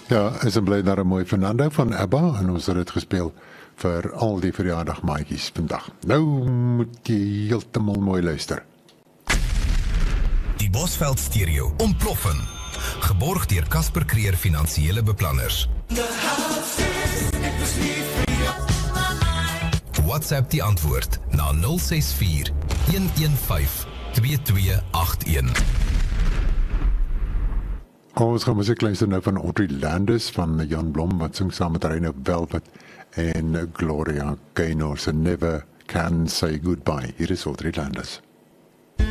Ja, is en bly daar 'n mooi Fernando van ABBA en ons het dit gespeel vir al die verjaardagmaatjies vandag. Nou moet jy heeltemal mooi luister. Die Bosveld Stereo ontploffen. Geborg deur Casper Creer Finansiële Beplanners. WhatsApp die antwoord na 064 115 2281. Ons gaan musiek luister nou van Audrey Landis van Jan Blom wat sing saam met Reino Velvet en Gloria Gaynor se Never Can Say Goodbye. Hier is Audrey Landis.